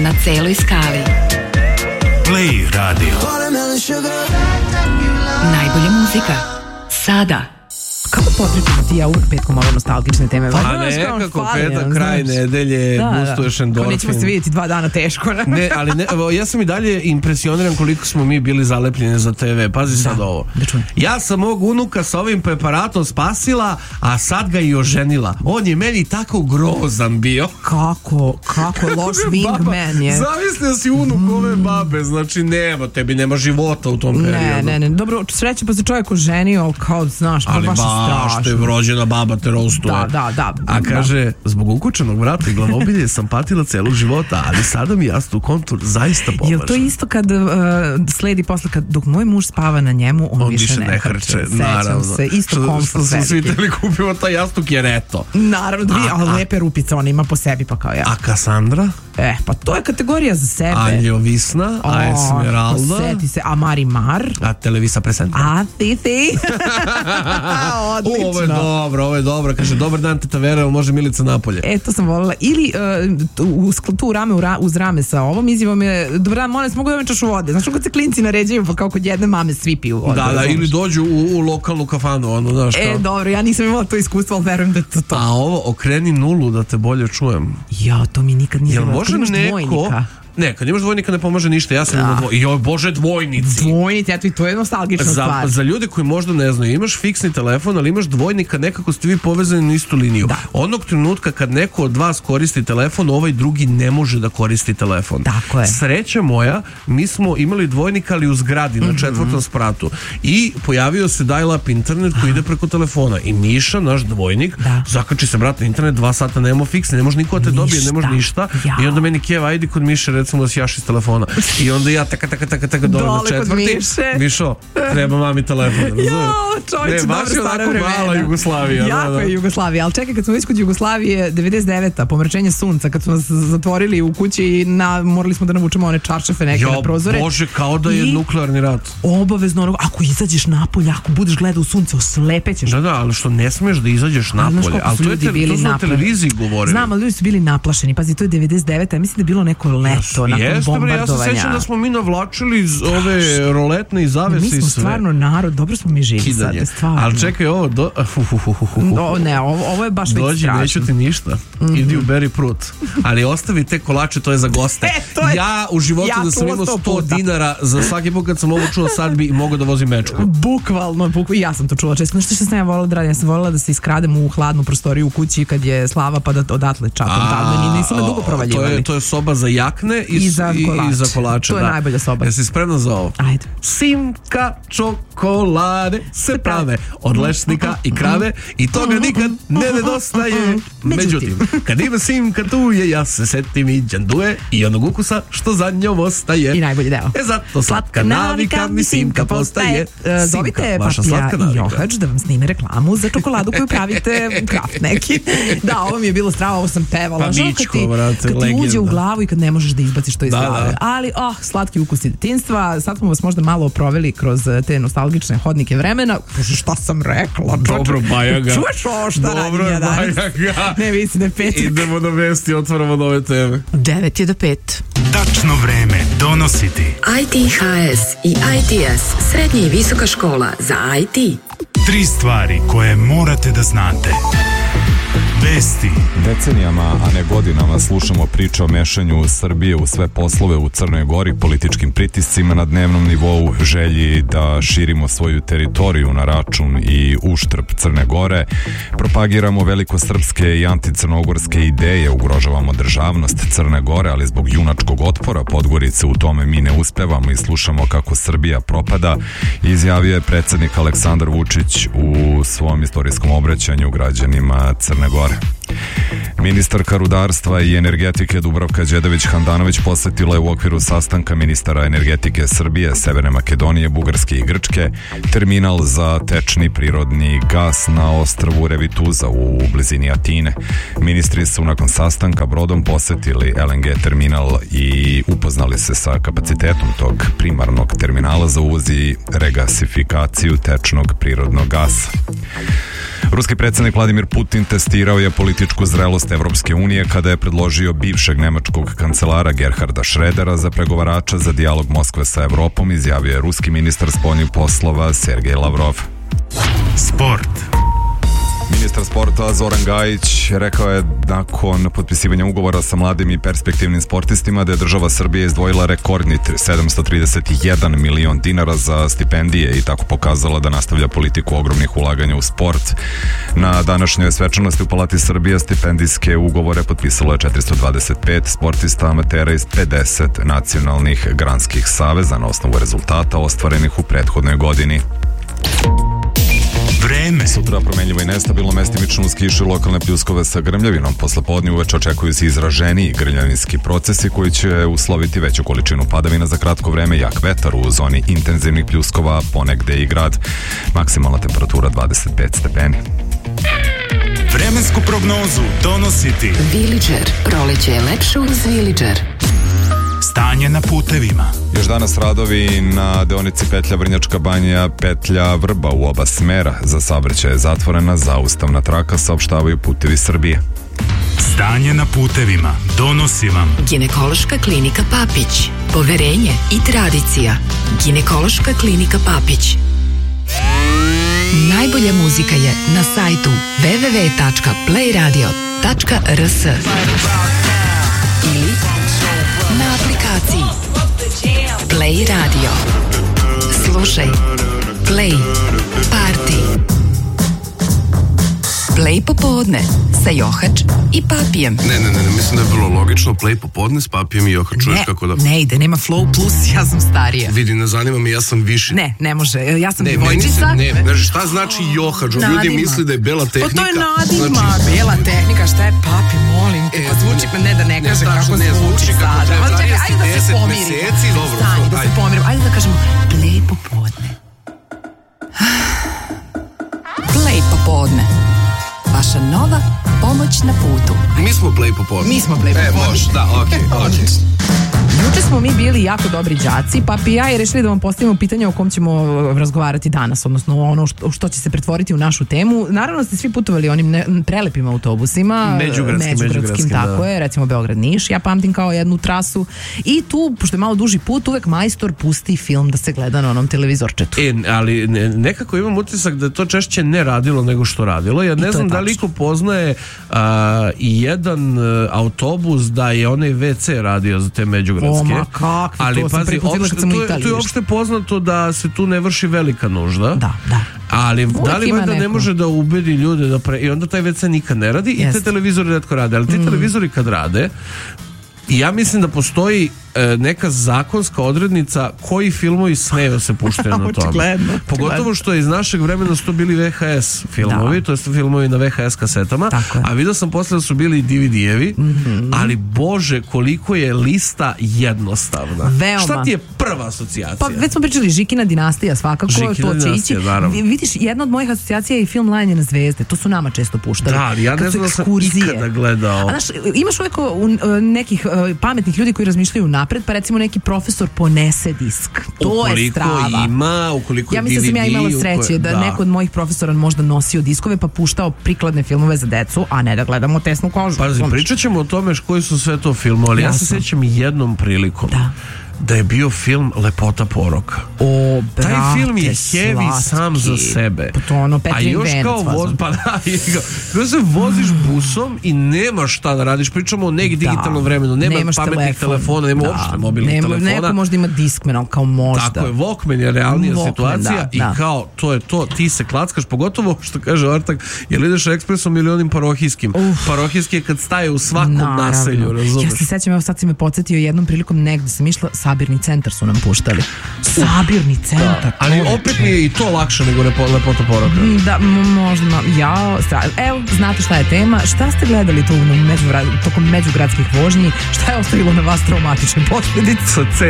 na celoj skali. Play radio. Najbolja muzika. Sada. Kako potrebno ti ja uvek petkom ove nostalgične teme? Pa nekako petak, kraj nedelje, boostuješ endorfin. Nećemo se vidjeti 2 dana teško. Ne, ali ja sam i dalje impresioniran koliko smo mi bili zalepljeni za TV. Pazi sad ovo. Ja sam mog unuka sa ovim preparatom spasila, a sad ga i oženila. On je meni tako grozan bio. Kako loš wingman je. Zavisli si unuk ove babe, znači tebi nema života u tom periodu. Ne, dobro, sreće pa se čovjek oženio, kao znaš, kao baš strašno. Što je vrođena baba te roustuje. Da. A kaže, zbog ukučenog vrata i glavobilje sam patila celog života, ali sada mi jasno kontur zaista pomaže. Jel to isto kad sledi posle, dok moj muž spava na njemu, on više ne hrče. Naravno. Sećam se, isto komfort veliki. Svi teli kupimo taj jastuk jer eto. Naravno, ali lepe rupice on ima po sebi, pa kao ja. A Kassandra? Pa to je kategorija za sebe. A Ljovisna, a Esmeralda. Seti se, a Marimar. A Televisa Presenta. A Titi. Odlično. Ovo je dobro. Kaže, dobar dan teta Vera, ili može Milica napolje? To sam volila. Ili tu rame uz rame sa ovom izjavom je, dobar dan, molim, mogu da me čašu vode. Znaš, kad se klinci naređaju, pa kao kod jedne mame svi piju vode. Da, ili dođu u lokalnu kafanu, ono, znaš kao. Dobro, ja nisam imala to iskustvo, ali verujem da je to. A ovo, okreni nulu da te bolje čujem. Ja, to mi nikad nije bilo. Jel može neko... Ne, kad imaš dvojnika ne pomože ništa, ja sam imao dvojnici. Joj, bože, dvojnici. Dvojnici, eto i to je nostalgična stvar. Za ljude koji možda ne znaju, imaš fiksni telefon, ali imaš dvojnika, nekako ste vi povezani na istu liniju. Onog trenutka kad neko od vas koristi telefon, ovaj drugi ne može da koristi telefon. Tako je. Sreća moja, mi smo imali dvojnika, ali u zgradi, na 4. spratu. I pojavio se dial-up internet koji ide preko telefona. I Miša, naš dvojnik, zakači se, brate, na internet, 2 sata nema fiksni, ne može niko te dobije, ne može ništa. I onda meni Keva, ajde kod Miše, recimo da si jaš iz telefona. I onda ja taka dole na 4. Mišo, treba mami telefon. Čovječe, dobro stara vremena. Mala Jugoslavija. Jako je Jugoslavija, ali čekaj, kad smo iskod Jugoslavije 99. pomračenje sunca, kad smo nas zatvorili u kući i morali smo da navučemo one čaršafe neke na prozore. Bože, kao da je nuklearni rat. Obavezno, ako izađeš napolje, ako budeš gledao sunce, oslepećeš. Da, ali što ne smiješ da izađeš napolje. Ali to je na televiziji govorili. Znam, ali ljudi su bili naplašeni. Pazi, to je 99. Ja mislim da je bilo neko leto nakon bombardovanja. Ja se sećam da smo mi navlačili ove roletne i zavese i sve. Mi smo stvarno narod, dobro smo mi živi sad. Ali čekaj, ovo ovo je baš već dođi, strašno. neću ti ništa. Idi u beri prut. Ali ostavi te kolače, to je za goste. Ja u životu da sam imao 100 dinara za svaki put kad sam ovo čuo, sad bi mogao da vozim mečku. Bukvalno, ja sam to čula često. Nešto što sam ja volila da radim, ja sam volila da se iskradem u hladnu prostoriju u kući kad je slava, pa da odatle čapam. Nisu me dugo provaljivali. To je soba za jakne i za kolače. To je najbolja soba. Jesi spremna za ovo? Ajde. Simka čokolade se prave od lešnika i krave i toga nikad ne nedostaje. Međutim, kad ima Simka tu je, ja se setim i đanduje i onog ukusa što za njom ostaje. I najbolji deo. Zato slatka navika mi Simka postaje. Zovite Papija i Johač da vam snime reklamu za čokoladu koju pravite Kraft neki. Da, ovo mi je bilo strava, ovo sam pevala. Pa Mičko, vrate, kad ti uđe u glavu i kad ne možeš da izbaciš to iz glave. Ali, slatki ukusi detinjstva. Sad smo vas možda malo proveli kroz te nostalgične hodnike vremena. Bože, šta sam rekla? Dobro, Bajaga. Čuješ ovo šta radim ja danas? Bajaga. Ne, visi da je petak. Idemo na vesti, otvaramo nove teme. 9 je do 5. Tačno vreme donositi ITHS i ITS, srednja i visoka škola za IT. 3 stvari koje morate da znate. Vesti. Decenijama, a ne godinama, slušamo priče o mešanju Srbije u sve poslove u Crnoj Gori, političkim pritiscima na dnevnom nivou, želji da širimo svoju teritoriju na račun i uštrb Crne Gore, propagiramo velikosrpske i anticrnogorske ideje, ugrožavamo državnost Crne Gore, ali zbog junačkog otpora Podgorice u tome mi ne uspevamo i slušamo kako Srbija propada, izjavio je predsjednik Aleksandar Vučić u svom istorijskom obraćanju građanima Crne Gore. Ministarka rudarstva i energetike Dubravka Đedović-Handanović posvetila je u okviru sastanka ministara energetike Srbije, Severne Makedonije, Bugarske i Grčke terminal za tečni prirodni gas na ostrvu Revituza u blizini Atine. Ministri su nakon sastanka brodom posjetili LNG terminal i upoznali se sa kapacitetom tog primarnog terminala za uvoz i regasifikaciju tečnog prirodnog gasa. Ruski predsjednik Vladimir Putin testirao je političku zrelost Evropske unije kada je predložio bivšeg nemačkog kancelara Gerharda Schrödera za pregovarača za dijalog Moskve sa Evropom, izjavio je ruski ministar spoljnih poslova Sergej Lavrov. Sport. Ministar sporta Zoran Gajić rekao je nakon potpisivanja ugovora sa mladim i perspektivnim sportistima da je država Srbije izdvojila rekordni 731 milion dinara za stipendije i tako pokazala da nastavlja politiku ogromnih ulaganja u sport. Na današnjoj svečanosti u Palati Srbije stipendijske ugovore potpisalo je 425 sportista amatera iz 50 nacionalnih granskih saveza na osnovu rezultata ostvarenih u prethodnoj godini. Vreme. Sutra promenljivo i nestabilno, mestimično uz kišu i lokalne pljuskove sa grmljavinom. Posle podne uveče očekuju se izraženiji grmljavinski procesi koji će usloviti veću količinu padavina za kratko vreme, jak vetar u zoni intenzivnih pljuskova, ponegde i grad. Maksimalna temperatura 25 stepeni. Vremensku prognozu donosi ti Villager. Proleće je lepše uz Villager. stanje na putevima. Još danas radovi na deonici petlja Vrnjačka Banja, petlja Vrba u oba smera. Za saobraćaj je zatvorena zaustavna traka, saopštavaju Putevi Srbije. Stanje na putevima donosi vam Ginekološka klinika Papić. Poverenje i tradicija. Ginekološka klinika Papić. Najbolja muzika je na sajtu www.playradio.rs ili na aplikaciji Play Radio. Slušaj, Play, Party. Play popodne sa Johač i Papijem. Ne, mislim da je vrlo logično. Play popodne s Papijem i Johač. Čuješ kako da... Ne ide, nema Flow Plus, ja sam starija. Vidi, ne zanima me, ja sam viši. Ne može, ja sam djevojčica. Šta znači Johač? Ljudi misli da je bela tehnika. Pa to je nadima, bela tehnika, šta je Papi, molim te, pa zvuči, pa ne da ne kaže kako zvuči sada. Ajde da se pomirim. Stani, da se pomirim, ajde da kažemo Play popodne. Play popodne. Vaša nova pomoć na putu. Mi smo Play popodne. Mi smo Play popodne. Može, da, okej. Juče smo mi bili jako dobri đaci, Papi i ja i rešili da vam postavimo pitanje o kom ćemo razgovarati danas, odnosno ono što će se pretvoriti u našu temu. Naravno ste svi putovali onim prelepim autobusima, međugradskim, tako je, recimo Beograd-Niš, ja pamtim kao jednu trasu i tu, pošto je malo duži put, uvek majstor pusti film da se gleda na onom televizorčetu. Ali nekako imam utisak da je to češće ne radilo nego što radilo. Ja ne znam da li ko poznaje i jedan autobus da je onaj WC radio za te međugradske. Ali to pazi, tu je uopšte poznato da se tu ne vrši velika nužda. Da. Ali da li valjda ne može da ubedi ljude da i onda taj WC nikad ne radi i te televizori retko rade. Ali ti televizori kad rade, i ja mislim da postoji neka zakonska odrednica koji filmovi smeju se puštaju na tome. Pogotovo što iz našeg vremena su to bili VHS filmovi, to je filmovi na VHS kasetama, a vidio sam posle da su bili i DVD-evi, ali bože koliko je lista jednostavna. Veoma. Šta ti je prva asocijacija? Pa već smo pričali, Žikina dinastija svakako, to će ići. Vidiš, jedna od mojih asocijacija je i film Lajanje zvezde, to su nama često puštali. Da, ja ne znam da sam ikada gledao. Znaš, imaš uvijek nekih pametnih ljudi koji razmišljaju napred, pa recimo neki profesor ponese disk. To je strava. Ukoliko ja mislim da sam ja imala sreće da neko od mojih profesora možda nosio diskove pa puštao prikladne filmove za decu, a ne da gledamo Tesnu kožu. Pazi, pričat ćemo o tome koji su sve to filmovi, ali ja se sjećam jednom prilikom da je bio film Lepota poroka. Taj film je heavy sam za sebe. Pa to ono Petrin Venac. Kada se voziš busom i nemaš šta da radiš, pričamo o nek digitalnom vremenu, nema pametnih telefona, nema uopšte mobilnih telefona. Neko možda ima Discman, kao možda. Tako je, Walkman je realnija situacija i kao to je to, ti se klackaš, pogotovo što kaže Artak, jel ideš ekspresom ili onim parohijskim. Parohijski je kad staje u svakom naselju, razumeš? Ja se sećam, evo sad si me podsjetio jednom prilikom negde sam išla, Sabirni centar su nam puštali. Sabirni centar. Ali opet mi je i to lakše nego Lepota poroka. Da, možda. Evo, znate šta je tema. Šta ste gledali tu tokom međugradskih vožnji? Šta je ostavilo na vas traumatične posljedice?